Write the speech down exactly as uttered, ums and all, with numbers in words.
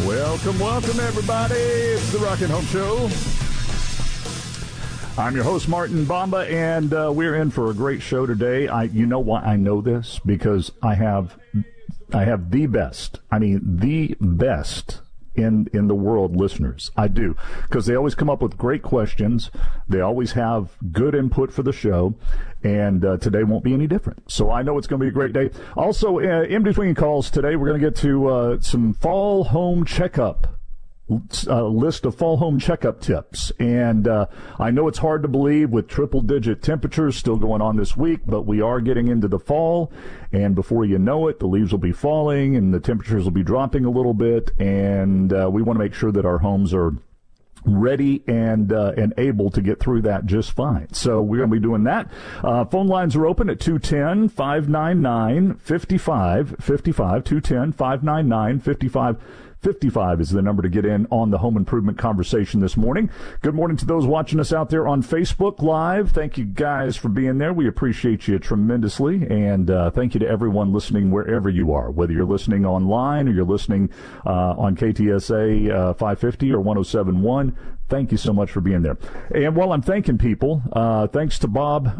Welcome, welcome, everybody. It's the Rockin' Home Show. I'm your host, Martin Bomba, and uh, we're in for a great show today. I, you know why I know this? Because I have, I have the best. I mean, the best in in the world listeners. I do, because they always come up with great questions. They always have good input for the show, and uh, today won't be any different. So I know it's going to be a great day. Also, uh, in between calls today, we're going to get to uh, some fall home checkup. A list of fall home checkup tips. And uh, I know it's hard to believe with triple-digit temperatures still going on this week, but we are getting into the fall, and before you know it, the leaves will be falling and the temperatures will be dropping a little bit, and uh, we want to make sure that our homes are ready and uh, and able to get through that just fine. So we're going to be doing that. Uh, phone lines are open at two one zero, five nine nine, five five five five, two one zero, five nine nine, five five fifty-five is the number to get in on the home improvement conversation this morning. Good morning to those watching us out there on Facebook Live. Thank you guys for being there. We appreciate you tremendously. And uh, thank you to everyone listening wherever you are, whether you're listening online or you're listening uh, on K T S A uh, five fifty or one oh seven point one. Thank you so much for being there. And while I'm thanking people, uh, thanks to Bob